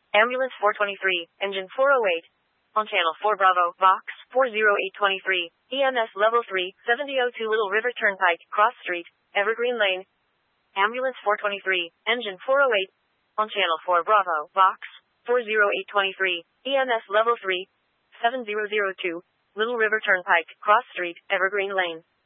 Ambulance 423, engine 408. On channel 4 Bravo, Vox 40823, EMS level 3, 7002 Little River Turnpike, Cross Street, Evergreen Lane. Ambulance 423, engine 408. On channel 4 Bravo, Vox 40823, EMS level 3, 7002 Little River Turnpike, Cross Street, Evergreen Lane.